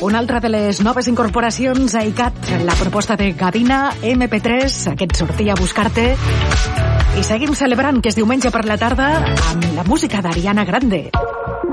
Una altra de les noves incorporacions a ICAT, la proposta de Gavina MP3, aquest sortia a buscar-te. I seguim celebrant que és diumenge per la tarda amb la música d'Ariana Grande.